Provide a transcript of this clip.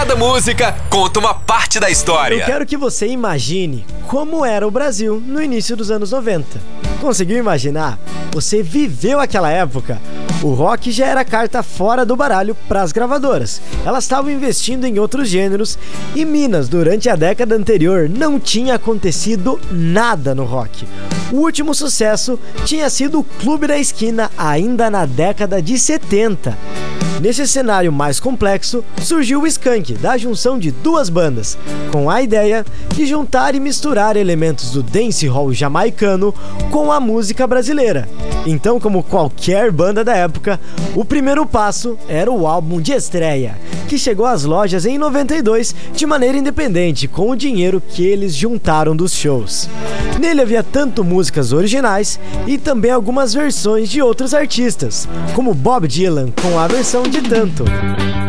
Cada música conta uma parte da história. Eu quero que você imagine como era o Brasil no início dos anos 90. Conseguiu imaginar? Você viveu aquela época? O rock já era carta fora do baralho para as gravadoras. Elas estavam investindo em outros gêneros e Minas, durante a década anterior, não tinha acontecido nada no rock. O último sucesso tinha sido o Clube da Esquina, ainda na década de 70. Nesse cenário mais complexo, surgiu o Skank, da junção de duas bandas, com a ideia de juntar e misturar elementos do dancehall jamaicano com a música brasileira. Então, como qualquer banda da época, o primeiro passo era o álbum de estreia, que chegou às lojas em 92 de maneira independente, com o dinheiro que eles juntaram dos shows. Nele havia tanto músicas originais e também algumas versões de outros artistas, como Bob Dylan com a versão de Tanto.